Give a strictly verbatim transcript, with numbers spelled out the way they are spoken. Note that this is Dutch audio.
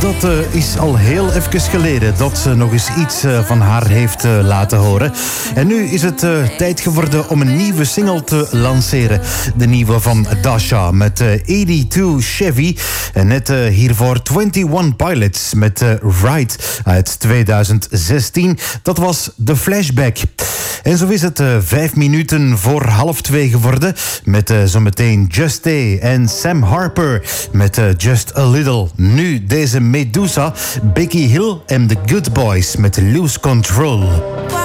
dat uh, is al heel even geleden dat ze nog eens iets uh, van haar heeft uh, laten horen. En nu is het uh, tijd geworden om een nieuwe single te lanceren. De nieuwe van Dasha met uh, eenentachtig Chevy. En net uh, hiervoor eenentwintig Pilots met uh, Ride uit tweeduizend zestien. Dat was de Flashback. En zo is het uh, vijf minuten voor half twee geworden. Met uh, zometeen Just A en Sam Harper met uh, Just a Little. Nu deze Medusa, Becky Hill en The Good Boys met Lose Control.